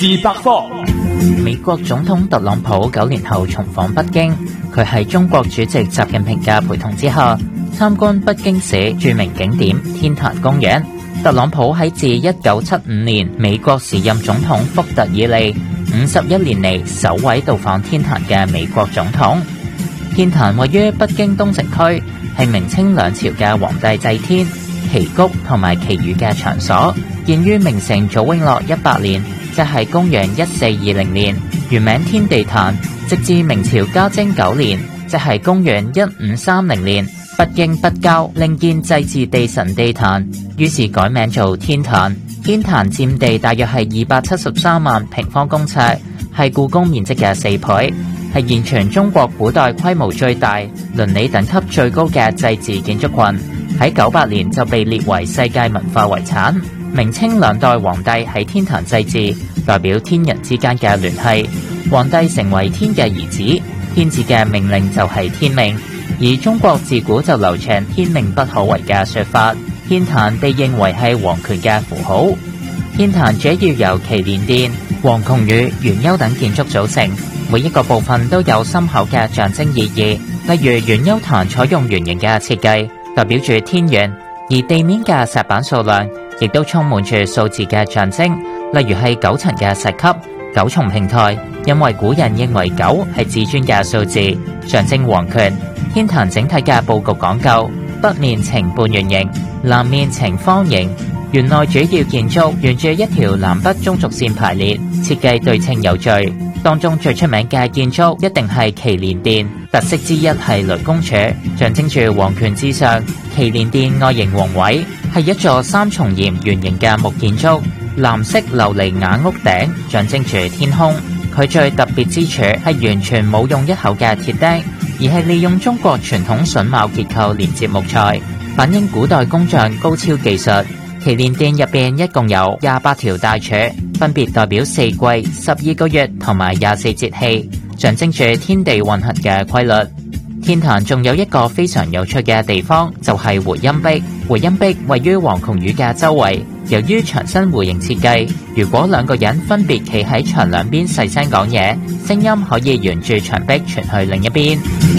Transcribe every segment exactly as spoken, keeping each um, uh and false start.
自百科。 美國總統特朗普九年後重訪北京，佢喺中國主席習近平嘅陪同之下，參觀北京市著名景點天壇公園。特朗普喺自一九七五年美國時任總統福特以嚟，五十一年嚟首位到訪天壇嘅美國總統。天壇位於北京東城區，係明清兩朝嘅皇帝祭天、祈谷同埋祈雨嘅場所，建於明成祖永樂一百年，即係公元一四二零年，原名天地壇，直至明朝嘉靖九年，即係公元一五三零年，北京北郊另建祭祀地神地壇，於是改名做天壇。天壇佔地大約係二百七十三萬平方公尺，係故宮面積嘅四倍，係現存中國古代規模最大、倫理等級最高嘅祭祀建築群。喺九八年就被列為世界文化遺產。明清兩代皇帝喺天壇祭祀，代表天人之間嘅聯繫。皇帝成為天嘅兒子，天子嘅命令就係天命。而中國自古就流傳天命不可違嘅說法，天壇被認為係皇權嘅符號。天壇主要由祈年殿、黃窮宇、元丘等建築組成，每一個部分都有深厚嘅象徵意義。例如元丘壇採用圓形嘅設計，代表住天元，而地面嘅石板數量亦都充滿住數字嘅象徵，例如係九層嘅石級、九重平台，因為古人認為九係至尊嘅數字，象徵皇權。天壇整體嘅佈局講究，北面呈半圓形，南面呈方形。園內主要建築沿住一條南北中軸線排列，設計對稱有序。當中最出名嘅建築一定係祈年殿，特色之一係雷公柱，象徵住皇權至上。祈年殿外形宏偉，係一座三重檐圓形嘅木建築，藍色琉璃瓦屋頂，象徵住天空。佢最特別之處係完全冇用一口嘅鐵釘，而係利用中國傳統榫卯結構連接木材，反映古代工匠高超技術。祈年殿入邊一共有廿八條大柱，分別代表四季、十二個月同埋廿四節氣，象徵住天地運行嘅規律。天壇仲有一個非常有趣嘅地方，就係回音壁。回音壁位於黃窮宇嘅周圍，由於牆身弧形設計，如果兩個人分別企喺牆兩邊細聲講嘢，聲音可以沿住牆壁傳去另一邊。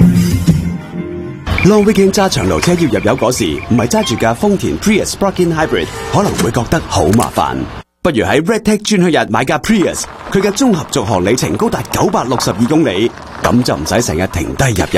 Long Weekend 揸長途車要入油嗰時，唔係揸住架豐田 Prius Plug-in Hybrid， 可能會覺得好麻煩。不如喺 Redtech 專區日買架 Prius， 佢嘅綜合續航里程高達九百六十二公里，咁就唔使成日停低入油。